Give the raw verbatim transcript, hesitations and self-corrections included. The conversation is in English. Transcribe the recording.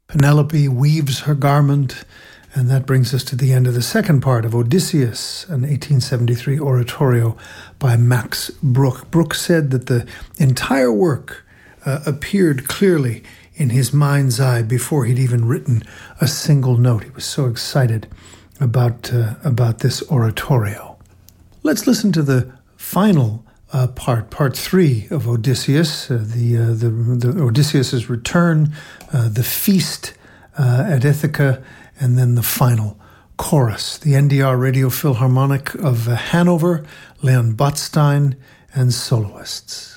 Penelope weaves her garment, and that brings us to the end of the second part of Odysseus, an eighteen seventy-three oratorio by Max Bruch. Bruch said that the entire work uh, appeared clearly in his mind's eye before he'd even written a single note. He was so excited about uh, about this oratorio. Let's listen to the final uh, part, part three of Odysseus, uh, the, uh, the the Odysseus's return, uh, the feast uh, at Ithaca, and then the final chorus. The N D R Radio Philharmonic of uh, Hanover, Leon Botstein, and soloists.